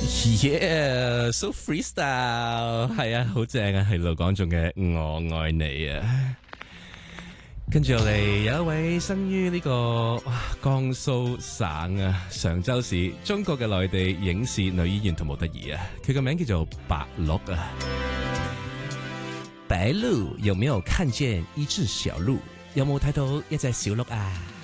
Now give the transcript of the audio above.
Yeah，so freestyle， 係啊，好正啊，係盧廣仲嘅我愛你啊。跟住落嚟有一位生於呢個江蘇省啊常州市，中國嘅內地影視女演員同模特兒啊，佢個名叫做白鹿啊。白鹿有沒有看見一隻小鹿？有冇睇到一隻小鹿啊？